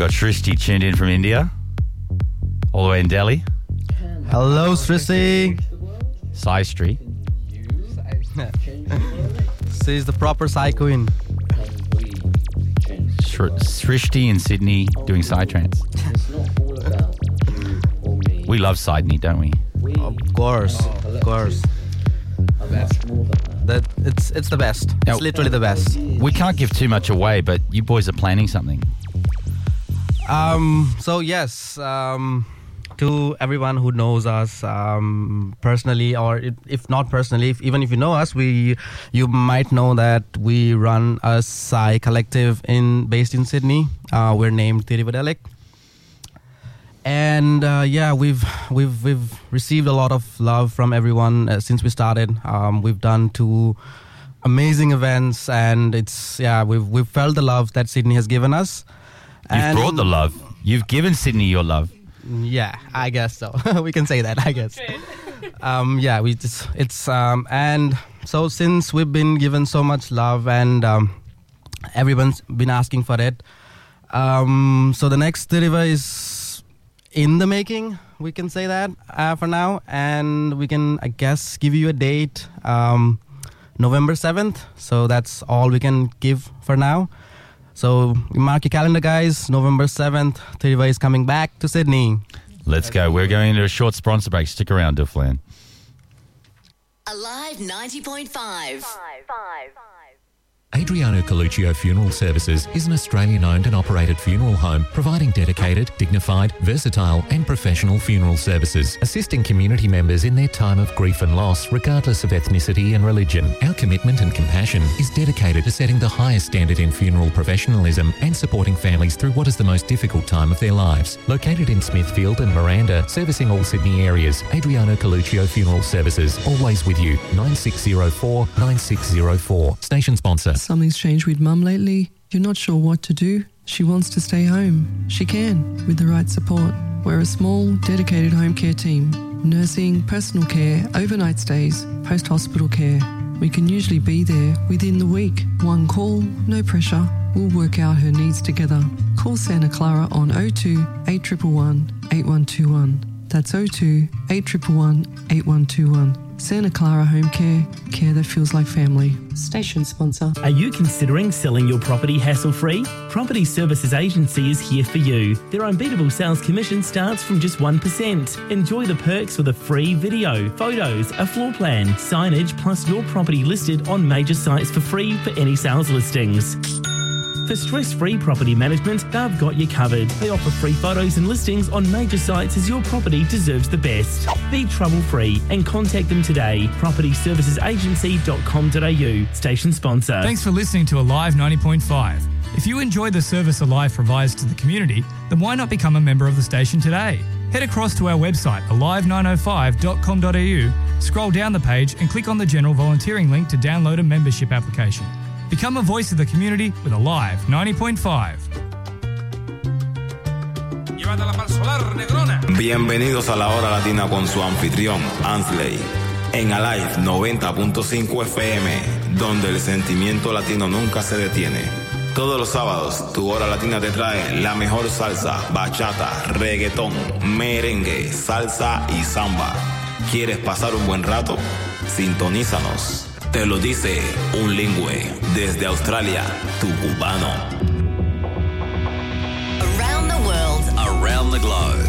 got Srishti tuned in from India, all the way in Delhi. Hello, Srishti. Sai Street. She's the proper Sai queen. Srishti in Sydney doing Psytrance. We love Sydney, don't we? Of course. It's the best. Now, it's literally the best. We can't give too much away, but you boys are planning something. So yes, to everyone who knows us personally, or if not personally, even if you know us, you might know that we run a Sai collective based in Sydney. We're named Tirivadelic. And we've received a lot of love from everyone since we started. We've done 2 amazing events, and we've felt the love that Sydney has given us. You've brought the love. You've given Sydney your love. Yeah, I guess so. We can say that, I guess. And so since we've been given so much love, and everyone's been asking for it, so the next Tiriva is in the making, we can say that for now, and we can, I guess, give you a date, November 7th. So that's all we can give for now. So mark your calendar, guys. November 7th, Tiriva is coming back to Sydney. Let's go. We're going into a short sponsor break. Stick around, Duflan. Alive 90.5. Adriano Coluccio Funeral Services is an Australian-owned and operated funeral home providing dedicated, dignified, versatile and professional funeral services, assisting community members in their time of grief and loss regardless of ethnicity and religion. Our commitment and compassion is dedicated to setting the highest standard in funeral professionalism and supporting families through what is the most difficult time of their lives. Located in Smithfield and Miranda, servicing all Sydney areas, Adriano Coluccio Funeral Services, always with you, 9604 9604. Station sponsor. Something's changed with Mum lately. You're not sure what to do. She wants to stay home. She can, with the right support. We're a small, dedicated home care team. Nursing, personal care, overnight stays, post-hospital care. We can usually be there within the week. One call, no pressure. We'll work out her needs together. Call Santa Clara on 02 8111 8121. That's 02 8111 8121. Santa Clara Home Care, care that feels like family. Station sponsor. Are you considering selling your property hassle-free? Property Services Agency is here for you. Their unbeatable sales commission starts from just 1%. Enjoy the perks with a free video, photos, a floor plan, signage, plus your property listed on major sites for free for any sales listings. For stress-free property management, they've got you covered. They offer free photos and listings on major sites as your property deserves the best. Be trouble-free and contact them today. propertyservicesagency.com.au. Station sponsor. Thanks for listening to Alive 90.5. If you enjoy the service Alive provides to the community, then why not become a member of the station today? Head across to our website, alive905.com.au, scroll down the page and click on the general volunteering link to download a membership application. Become a voice of the community with Alive 90.5. Bienvenidos a la Hora Latina con su anfitrión, Ansley, en Alive 90.5 FM, donde el sentimiento latino nunca se detiene. Todos los sábados, tu Hora Latina te trae la mejor salsa, bachata, reggaetón, merengue, salsa y samba. ¿Quieres pasar un buen rato? Sintonízanos. Te lo dice un lingüe desde Australia, tu cubano. Around the world, around the globe.